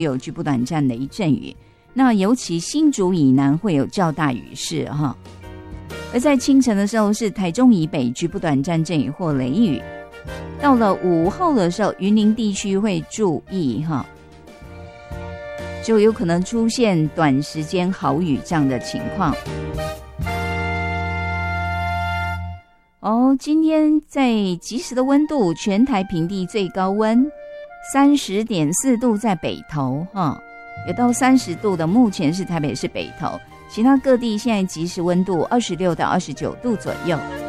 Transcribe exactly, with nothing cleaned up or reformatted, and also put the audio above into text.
有局部短暂雷阵雨，那尤其新竹以南会有较大雨势哈。而在清晨的时候是台中以北局部短暂阵雨或雷雨，到了午后的时候云林地区会注意哈，就有可能出现短时间豪雨这样的情况。哦，今天在即时的温度，全台平地最高温三十点四度，在北投哈，有到三十度的，目前是台北市北投，其他各地现在即时温度二十六到二十九度左右。